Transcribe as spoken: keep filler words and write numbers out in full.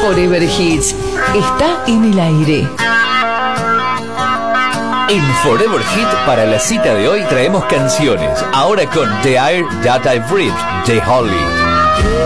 Forever Hits está en el aire. En Forever Hit, para la cita de hoy, traemos canciones. Ahora con The Air That I've Breathed, de Holly.